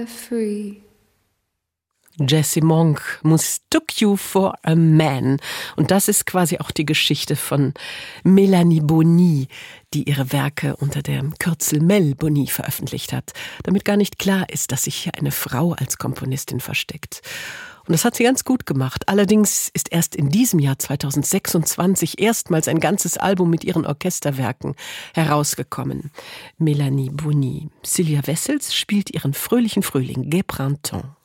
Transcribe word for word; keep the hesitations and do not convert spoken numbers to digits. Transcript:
Free. Jessie Monk, Mistook You for a Man. Und das ist quasi auch die Geschichte von Melanie Bonny, die ihre Werke unter dem Kürzel Mel Bonny veröffentlicht hat, damit gar nicht klar ist, dass sich hier eine Frau als Komponistin versteckt. Und das hat sie ganz gut gemacht. Allerdings ist erst in diesem Jahr zweitausendsechsundzwanzig erstmals ein ganzes Album mit ihren Orchesterwerken herausgekommen. Melanie Bonny. Sylvia Wessels spielt ihren fröhlichen Frühling, Gai Printemps.